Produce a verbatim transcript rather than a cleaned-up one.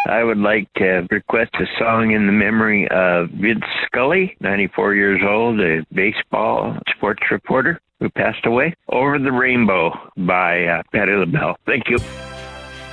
I would like to request a song in the memory of Vince Scully, ninety-four years old, a baseball sports reporter who passed away. Over the Rainbow by uh, Patti LaBelle. Thank you.